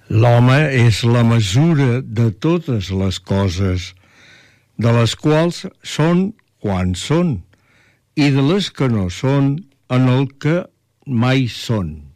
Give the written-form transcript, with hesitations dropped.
L'home és la mesura de totes les coses, de les quals són quan són, i de les que no són en el que mai són.